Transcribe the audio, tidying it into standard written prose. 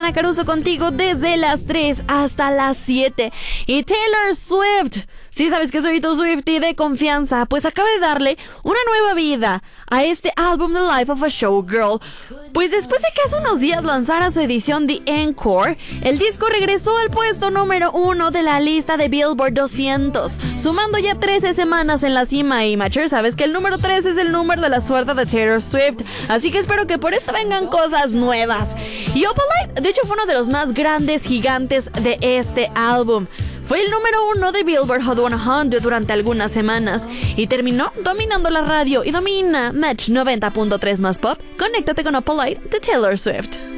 Ana Caruso contigo desde las 3 hasta las 7. Y Taylor Swift, si sabes que soy tu Swiftie de confianza, pues acaba de darle una nueva vida a este álbum The Life of a Showgirl. Pues después de que hace unos días lanzara su edición The Encore, el disco regresó al puesto número 1 de la lista de Billboard 200, sumando ya 13 semanas en la cima. Y Macher, sabes que el número 3 es el número de la suerte de Taylor Swift, así que espero que por esto vengan cosas nuevas. Y Opalite, de hecho, fue uno de los más grandes gigantes de este álbum. Fue el número 1 de Billboard Hot 100 durante algunas semanas y terminó dominando la radio y domina Match 90.3 más pop. Conéctate con Opalite de Taylor Swift.